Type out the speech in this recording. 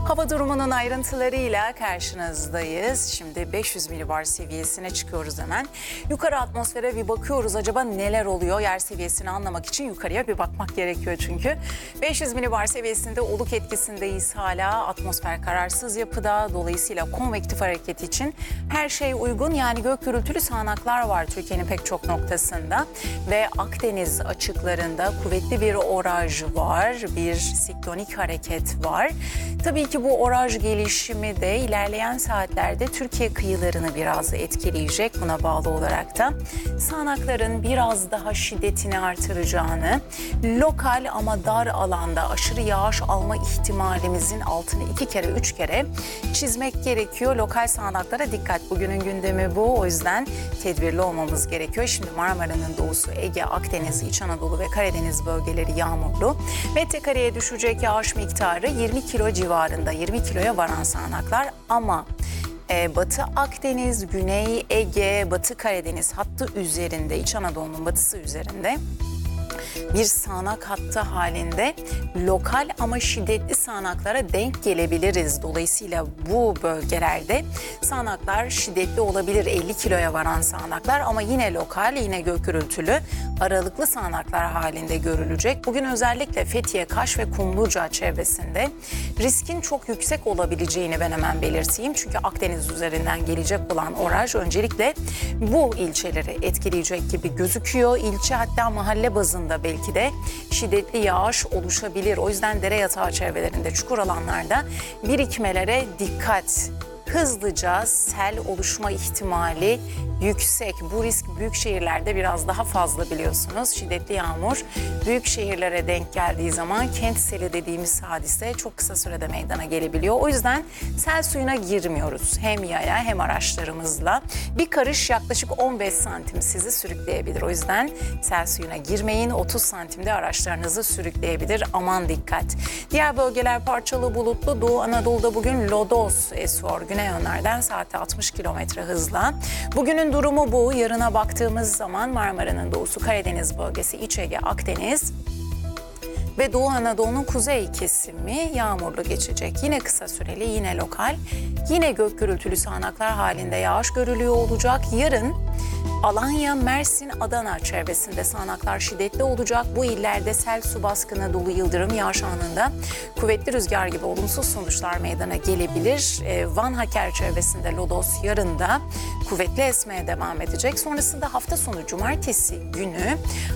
Hava durumunun ayrıntılarıyla karşınızdayız. Şimdi 500 milibar seviyesine çıkıyoruz hemen. Yukarı atmosfere bir bakıyoruz. Acaba neler oluyor? Yer seviyesini anlamak için yukarıya bir bakmak gerekiyor çünkü. 500 milibar seviyesinde oluk etkisindeyiz hala. Atmosfer kararsız yapıda. Dolayısıyla konvektif hareket için her şey uygun. Yani gök gürültülü sağanaklar var Türkiye'nin pek çok noktasında. Ve Akdeniz açıklarında kuvvetli bir oraj var. Bir siklonik hareket var. Tabii ki bu oraj gelişimi de ilerleyen saatlerde Türkiye kıyılarını biraz etkileyecek. Buna bağlı olarak da sağanakların biraz daha şiddetini artıracağını, lokal ama dar alanda aşırı yağış alma ihtimalimizin altını 2 kere 3 kere çizmek gerekiyor. Lokal sağanaklara dikkat. Bugünün gündemi bu. O yüzden tedbirli olmamız gerekiyor. Şimdi Marmara'nın doğusu, Ege, Akdeniz, İç Anadolu ve Karadeniz bölgeleri yağmurlu. Metrekareye düşecek yağış miktarı 20 kilo civarında, 20 kiloya varan sağanaklar ama Batı Akdeniz, Güney Ege, Batı Karadeniz hattı üzerinde, İç Anadolu'nun batısı üzerinde bir sağanak hattı halinde lokal ama şiddetli sağanaklara denk gelebiliriz. Dolayısıyla bu bölgelerde sağanaklar şiddetli olabilir, 50 kiloya varan sağanaklar ama yine lokal, yine gök gürültülü, aralıklı sağanaklar halinde görülecek. Bugün özellikle Fethiye, Kaş ve Kumluca çevresinde riskin çok yüksek olabileceğini ben hemen belirteyim. Çünkü Akdeniz üzerinden gelecek olan oraj öncelikle bu ilçeleri etkileyecek gibi gözüküyor. İlçe hatta mahalle bazında belki de şiddetli yağış oluşabilir. O yüzden dere yatağı çevrelerinde, çukur alanlarda birikmelere dikkat. Hızlıca sel oluşma ihtimali yüksek. Bu risk büyük şehirlerde biraz daha fazla biliyorsunuz. Şiddetli yağmur büyük şehirlere denk geldiği zaman kent seli dediğimiz hadise çok kısa sürede meydana gelebiliyor. O yüzden sel suyuna girmiyoruz. Hem yaya hem araçlarımızla. Bir karış yaklaşık 15 santim sizi sürükleyebilir. O yüzden sel suyuna girmeyin. 30 santimde araçlarınızı sürükleyebilir. Aman dikkat. Diğer bölgeler parçalı bulutlu. Doğu Anadolu'da bugün lodos esiyor. Güney yönlerden saatte 60 kilometre hızla. Bugünün durumu bu. Yarına baktığımız zaman Marmara'nın doğusu, Karadeniz bölgesi, İç Ege, Akdeniz ve Doğu Anadolu'nun kuzey kesimi yağmurlu geçecek. Yine kısa süreli, yine lokal, yine gök gürültülü sağanaklar halinde yağış görülüyor olacak. Yarın Alanya, Mersin, Adana çevresinde sağanaklar şiddetli olacak. Bu illerde sel, su baskını, dolu, yıldırım, yağış anında kuvvetli rüzgar gibi olumsuz sonuçlar meydana gelebilir. Van, Haker çevresinde lodos yarın da kuvvetli esmeye devam edecek. Sonrasında hafta sonu cumartesi günü